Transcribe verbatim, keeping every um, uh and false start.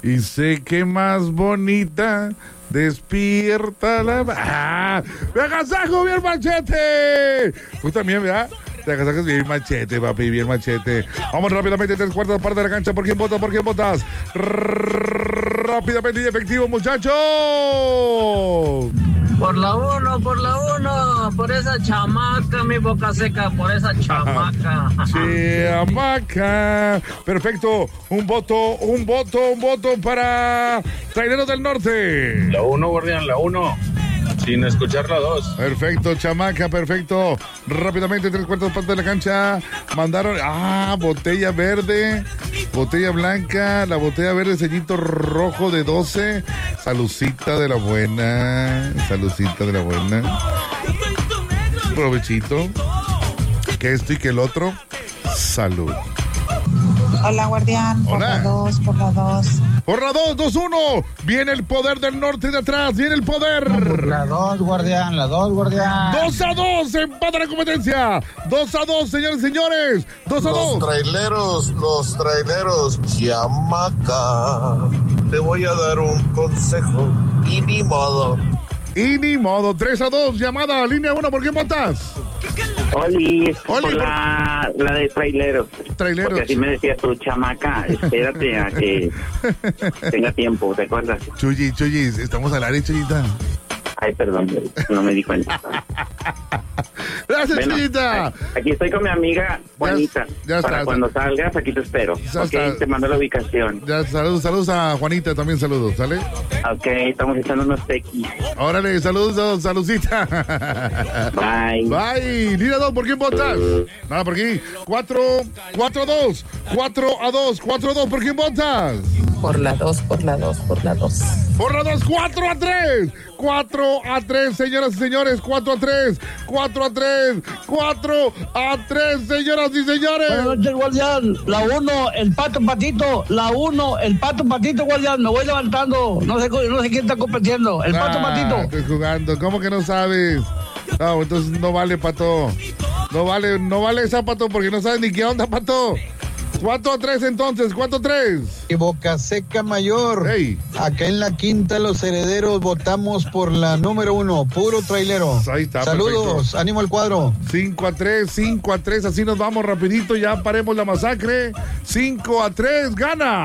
y sé que más bonita despierta la... ¡Ah! ¡Me agasajo bien, Machete! Tú también, ¿verdad? Te agasajas bien, Machete, papi, bien, Machete. Vamos rápidamente, tres cuartas parte de la cancha. ¿Por quién votas? ¿Por quién votas? Rápidamente y efectivo, muchachos. Por la uno, por la uno, por esa chamaca, mi boca seca, por esa chamaca. Chamaca. Perfecto. Un voto, un voto, un voto para Traileros del Norte. La uno, guardián, la uno. Sin escuchar la dos. Perfecto, chamaca, perfecto. Rápidamente, tres cuartos partes de la cancha. Mandaron, ah, botella verde, botella blanca, la botella verde, sellito rojo de doce. Salucita de la buena, salucita de la buena. Provechito. Que esto y que el otro. Salud. Hola, guardián. Por Hola. la dos, por la dos. Por la dos, dos, uno. Viene el poder del norte de atrás. Viene el poder. Por la dos, guardián. La dos, guardián. Dos a dos. Empata la competencia. Dos a dos, señores y señores. Dos a Los dos. traileros, los traileros. Chamaca. Te voy a dar un consejo. Y ni modo. Y ni modo. Tres a dos. Llamada. Línea uno. ¿Por qué votas? Oli, Oli, por la, la de traileros. Traileros. Porque así me decía tu chamaca, espérate a que tenga tiempo, ¿te acuerdas? Chuyi, Chuyi. Estamos al aire, Chuyita. Ay, perdón, no me di cuenta. Gracias, Bueno, Chuyita. aquí estoy con mi amiga Juanita. ya Para está. cuando salgas, aquí te espero. Ya Ok, está. te mando la ubicación. Ya, saludos, saludos a Juanita. También saludos, ¿sale? Ok, estamos echando unos tequis. Órale, saludos, saludcita. Bye. Bye. Línea dos, ¿por quién votas? Nada, por aquí. Cuatro, cuatro a dos. Cuatro a dos, cuatro a dos, ¿por quién votas? Por la dos, por la dos, por la dos. Por la dos, cuatro a tres. cuatro a tres, señoras y señores. cuatro a tres. cuatro a tres. cuatro a tres, señoras y señores. Buenas noches, guardián. La uno, el pato patito. La uno, el pato patito, guardián. Me voy levantando. No sé, no sé quién está compitiendo. El pato Ah, patito. estoy jugando. ¿Cómo que no sabes? No, entonces no vale, Pato. No vale, no vale esa, Pato, porque no sabes ni qué onda, Pato. cuatro a tres entonces, cuatro a tres. Y Boca Seca Mayor. Hey. Acá en la Quinta Los Herederos votamos por la número uno, puro trailero. Ahí está, Saludos, perfecto. ánimo al cuadro. cinco a tres, cinco a tres, así nos vamos rapidito, ya paremos la masacre. cinco a tres, gana.